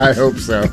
I hope so.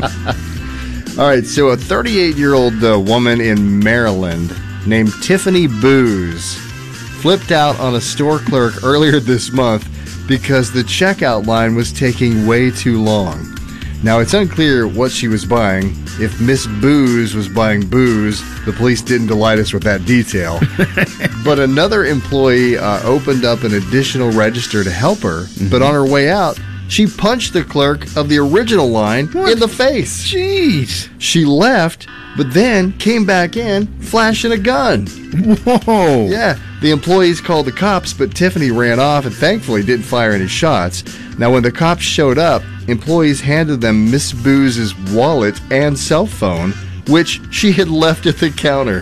All right, so a 38-year-old woman in Maryland named Tiffany Booz flipped out on a store clerk earlier this month because the checkout line was taking way too long. Now, it's unclear what she was buying. If Miss Booz was buying booze, the police didn't delight us with that detail. But another employee opened up an additional register to help her, but on her way out, she punched the clerk of the original line in the face. Jeez. She left, but then came back in flashing a gun. Whoa. Yeah, the employees called the cops, but Tiffany ran off and thankfully didn't fire any shots. Now, when the cops showed up, employees handed them Miss Booz's wallet and cell phone, which she had left at the counter.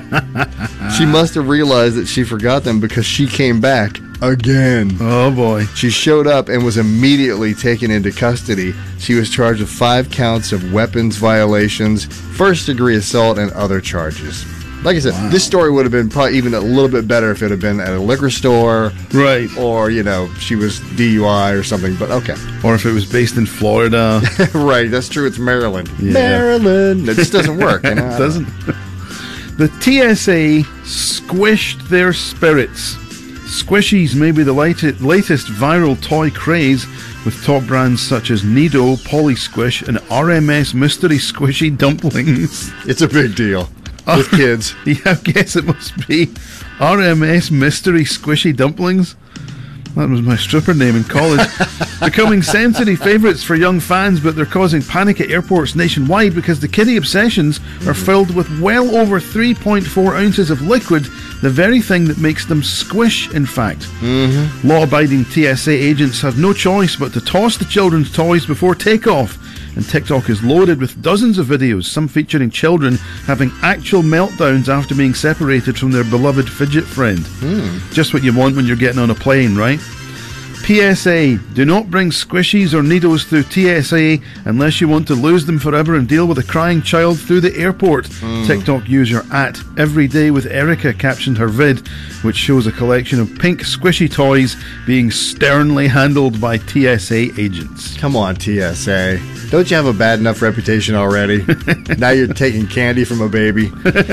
She must have realized that she forgot them because she came back again. Oh, boy. She showed up and was immediately taken into custody. She was charged with 5 counts of weapons violations, first-degree assault, and other charges. Like I said, This story would have been probably even a little bit better if it had been at a liquor store. Right. Or, she was DUI or something, but okay. Or if it was based in Florida. Right, that's true. It's Maryland. Yeah. Maryland. It just doesn't work. It doesn't. The TSA squished their spirits. Squishies may be the latest viral toy craze, with top brands such as Nido, Polysquish, and RMS Mystery Squishy Dumplings. It's a big deal with kids. Yeah, I guess it must be. RMS Mystery Squishy Dumplings? That was my stripper name in college. Becoming sensory favourites for young fans, but they're causing panic at airports nationwide because the kiddie obsessions are filled with well over 3.4 ounces of liquid, the very thing that makes them squish, in fact. Law-abiding TSA agents have no choice but to toss the children's toys before takeoff. And TikTok is loaded with dozens of videos, some featuring children having actual meltdowns after being separated from their beloved fidget friend. Just what you want when you're getting on a plane, right? PSA, do not bring squishies or needles through TSA unless you want to lose them forever and deal with a crying child through the airport. TikTok user @EverydayWithErica captioned her vid, which shows a collection of pink squishy toys being sternly handled by TSA agents. Come on, TSA. Don't you have a bad enough reputation already? Now you're taking candy from a baby.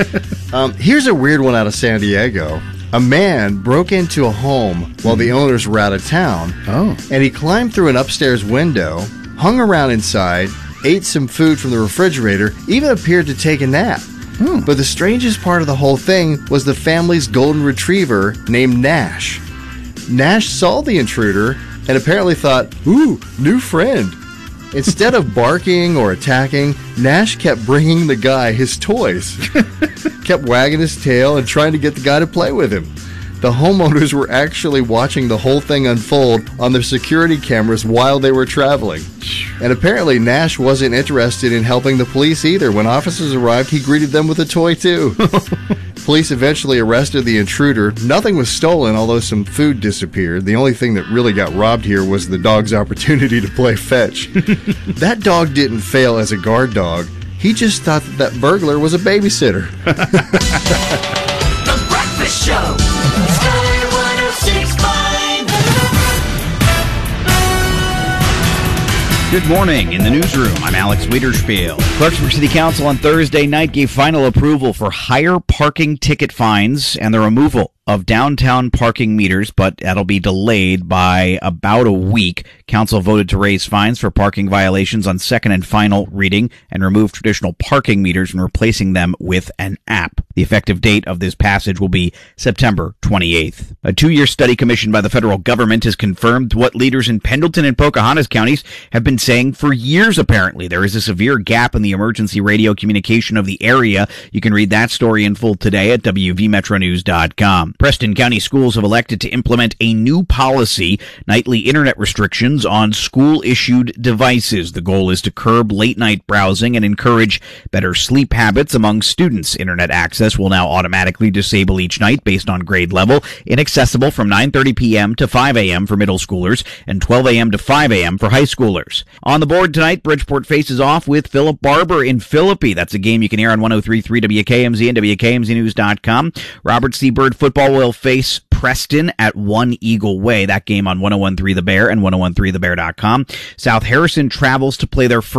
Here's a weird one out of San Diego. A man broke into a home while the owners were out of town. And he climbed through an upstairs window, hung around inside, ate some food from the refrigerator, even appeared to take a nap. But the strangest part of the whole thing was the family's golden retriever named Nash. Nash saw the intruder and apparently thought, ooh, new friend. Instead of barking or attacking, Nash kept bringing the guy his toys. Kept wagging his tail and trying to get the guy to play with him. The homeowners were actually watching the whole thing unfold on their security cameras while they were traveling. And apparently Nash wasn't interested in helping the police either. When officers arrived, he greeted them with a toy too. Police eventually arrested the intruder. Nothing was stolen, although some food disappeared. The only thing that really got robbed here was the dog's opportunity to play fetch. That dog didn't fail as a guard dog. He just thought that burglar was a babysitter. The Breakfast Show. Sky 106.5. Good morning. In the newsroom, I'm Alex Wiederspiel. Clarksburg City Council on Thursday night gave final approval for higher parking ticket fines and the removal of downtown parking meters, but that'll be delayed by about a week. Council voted to raise fines for parking violations on second and final reading and remove traditional parking meters and replacing them with an app. The effective date of this passage will be September 28th. A 2-year study commissioned by the federal government has confirmed what leaders in Pendleton and Pocahontas counties have been saying for years, apparently. There is a severe gap in the emergency radio communication of the area. You can read that story in full today at WVMetroNews.com. Preston County schools have elected to implement a new policy, nightly internet restrictions on school-issued devices. The goal is to curb late-night browsing and encourage better sleep habits among students. Internet access will now automatically disable each night based on grade level, inaccessible from 9:30 p.m. to 5 a.m. for middle schoolers and 12 a.m. to 5 a.m. for high schoolers. On the board tonight, Bridgeport faces off with Philip Barber in Philippi. That's a game you can hear on 103.3 WKMZ and WKMZnews.com. Robert C. Byrd football will face Preston at One Eagle Way. That game on 101.3 The Bear and 101.3thebear.com. South Harrison travels to play their first